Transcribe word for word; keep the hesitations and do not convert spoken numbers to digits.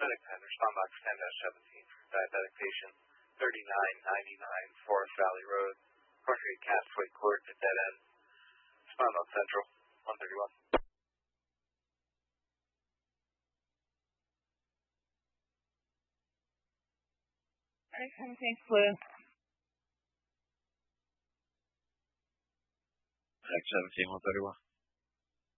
Clinic ten, respond box ten seventeen for diabetic patient thirty-nine ninety-nine Forest Valley Road, Portrait Castaway Court at dead end. Respond on Central, one thirty-one. Alright, seventeen Blue. X seventeen, one thirty-one.